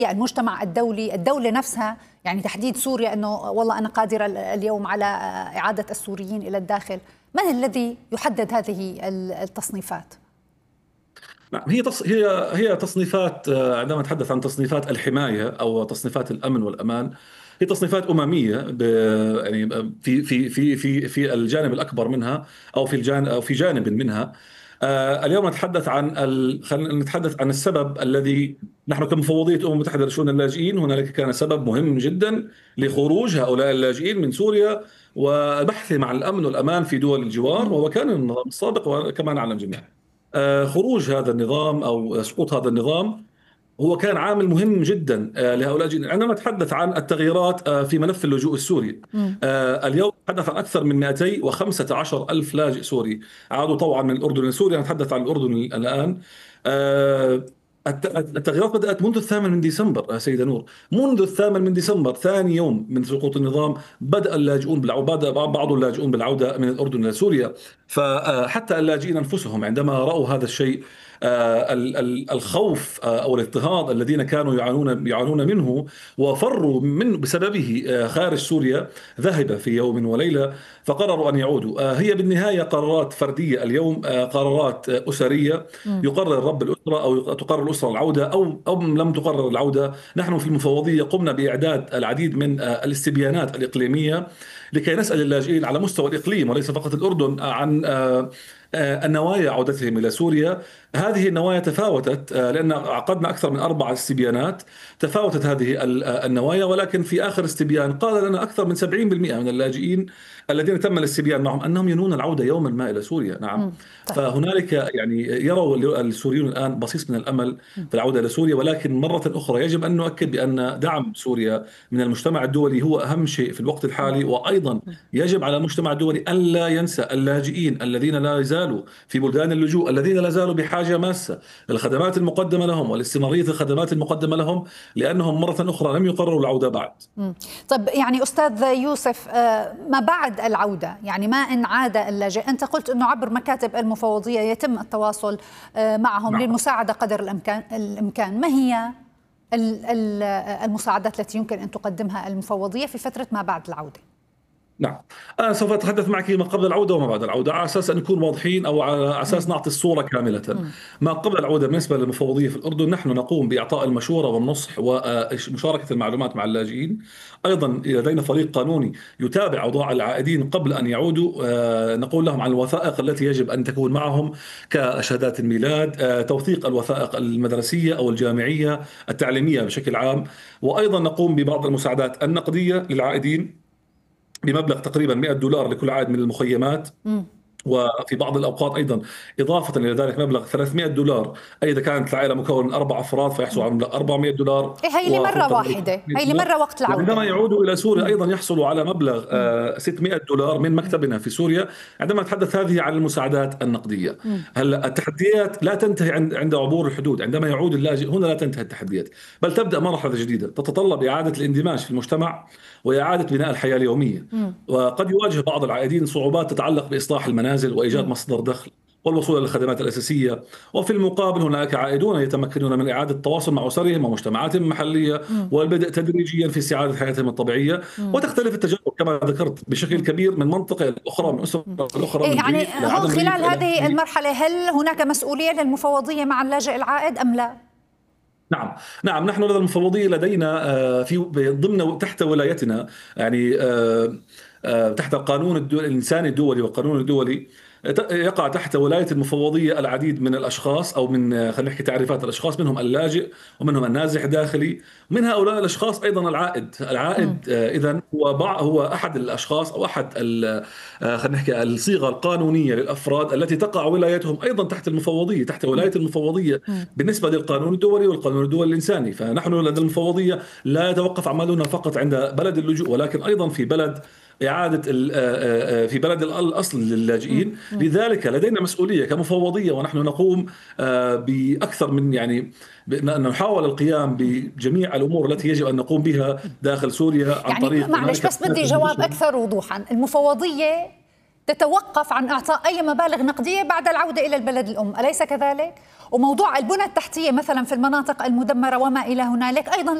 يعني المجتمع الدولي، الدولة نفسها، يعني تحديد سوريا أنه والله أنا قادرة اليوم على إعادة السوريين إلى الداخل؟ من الذي يحدد هذه التصنيفات؟ نعم، هي تصنيفات. عندما نتحدث عن تصنيفات الحماية أو تصنيفات الأمن والأمان، هي تصنيفات أممية يعني في الجانب الأكبر منها، أو في جانب منها. اليوم نتحدث عن خلينا نتحدث عن السبب الذي نحن كمفوضية الأمم المتحدة لشؤون اللاجئين، هنالك كان سبب مهم جدا لخروج هؤلاء اللاجئين من سوريا وبحثهم عن الأمن والأمان في دول الجوار، وهو كان النظام السابق وكما نعلم جميعا. خروج هذا النظام أو سقوط هذا النظام هو كان عامل مهم جدا لهؤلاء اللاجئين. عندما نتحدث عن التغييرات في ملف اللجوء السوري، اليوم نتحدث عن أكثر من 215 ألف لاجئ سوري عادوا طبعا من الأردن لسوريا. نتحدث عن الأردن الآن. التغييرات بدأت منذ 8 من ديسمبر سيدة نور. منذ 8 من ديسمبر، ثاني يوم من سقوط النظام، بدأ بعض اللاجئون بالعودة من الأردن لسوريا. فحتى اللاجئين أنفسهم عندما رأوا هذا الشيء، الخوف أو الاضطهاد الذين كانوا يعانون منه وفروا بسببه خارج سوريا، ذهب في يوم وليلة، فقرروا أن يعودوا. هي بالنهاية قرارات فردية اليوم، قرارات أسرية. يقرر رب الأسرة أو تقرر الأسرة العودة أو لم تقرر العودة. نحن في المفوضية قمنا بإعداد العديد من الاستبيانات الإقليمية لكي نسأل اللاجئين على مستوى الإقليم وليس فقط الأردن عن النوايا عودتهم إلى سوريا. هذه النوايا تفاوتت، لأن عقدنا أكثر من 4 استبيانات. تفاوتت هذه النوايا، ولكن في آخر استبيان قال لنا أكثر من 70% من اللاجئين الذين تم الاستبيان معهم أنهم ينوون العودة يوما ما إلى سوريا. نعم. فهنالك يعني يروا السوريون الآن بصيص من الأمل في العودة إلى سوريا، ولكن مرة أخرى يجب أن نؤكد بأن دعم سوريا من المجتمع الدولي هو أهم شيء في الوقت الحالي. وأيضا يجب على المجتمع الدولي أن لا ينسى اللاجئين الذين لا يزالوا في بلدان اللجوء، الذين لا زالوا بحاجة ماسة للخدمات المقدمة لهم والاستمرارية في الخدمات المقدمة لهم، لأنهم مرة أخرى لم يقرروا العودة بعد. طيب يعني أستاذ يوسف، ما بعد العودة، يعني ما إن عاد اللاجئ؟ أنت قلت أنه عبر مكاتب المفوضية يتم التواصل معهم للمساعدة قدر الإمكان. ما هي المساعدات التي يمكن أن تقدمها المفوضية في فترة ما بعد العودة؟ نعم، أنا سوف أتحدث معك ما قبل العودة وما بعد العودة على أساس أن نكون واضحين، أو على أساس نعطي الصورة كاملة. ما قبل العودة بالنسبة للمفوضية في الأردن، نحن نقوم بإعطاء المشورة والنصح ومشاركة المعلومات مع اللاجئين. أيضا لدينا فريق قانوني يتابع أوضاع العائدين قبل أن يعودوا. نقول لهم عن الوثائق التي يجب أن تكون معهم كشهادات الميلاد، توثيق الوثائق المدرسية أو الجامعية التعليمية بشكل عام. وأيضا نقوم ببعض المساعدات النقدية للعائدين بمبلغ تقريبا $100 لكل عائد من المخيمات. وفي بعض الأوقات أيضا إضافة إلى ذلك مبلغ $300، أي إذا كانت العائلة مكونة من 4 أفراد فيحصلوا على مبلغ $400. هي لمرة واحدة، هي لمرة وقت العودة. عندما يعودوا إلى سوريا أيضا يحصلوا على مبلغ $600 من مكتبنا في سوريا. عندما نتحدث هذه عن المساعدات النقدية. هلا التحديات لا تنتهي عند عبور الحدود. عندما يعود اللاجئ هنا لا تنتهي التحديات، بل تبدأ مرحلة جديدة تتطلب إعادة الاندماج في المجتمع وإعادة بناء الحياة اليومية. وقد يواجه بعض العائدين صعوبات تتعلق بإصلاح المنازل وإيجاد مصدر دخل والوصول إلى الخدمات الأساسية. وفي المقابل هناك عائدون يتمكنون من إعادة التواصل مع أسرهم ومجتمعاتهم المحلية والبدء تدريجيا في استعادة حياتهم الطبيعية. وتختلف التجارب كما ذكرت بشكل كبير من منطقة الأخرى، من أسرة الأخرى. يعني هون خلال هذه المرحلة هل هناك مسؤولية للمفوضية مع اللاجئ العائد أم لا؟ نعم، نحن لدى المفوضية لدينا في ضمن تحت ولايتنا، يعني تحت القانون الإنساني الدولي والقانون الدولي، يقع تحت ولاية المفوضية العديد من الأشخاص، أو من خلينا نحكي تعريفات الأشخاص، منهم اللاجئ ومنهم النازح داخلي. من هؤلاء الأشخاص أيضا العائد إذن هو أحد الأشخاص أو أحد خلينا نحكي الصيغة القانونية للأفراد التي تقع ولايتهم أيضا تحت المفوضية، تحت ولاية المفوضية بالنسبة للقانون الدولي والقانون الدولي الإنساني. فنحن لدى المفوضية لا يتوقف عملنا فقط عند بلد اللجوء، ولكن أيضا في بلد إعادة في بلد الأصل للاجئين. لذلك لدينا مسؤولية كمفوضية، ونحن نقوم بأكثر من يعني نحاول القيام بجميع الأمور التي يجب أن نقوم بها داخل سوريا عن يعني طريق. معلش بس بدي جواب أكثر وضوحا. المفوضية تتوقف عن إعطاء أي مبالغ نقدية بعد العودة إلى البلد الأم، أليس كذلك؟ وموضوع البنى التحتية مثلا في المناطق المدمرة وما إلى هنالك أيضا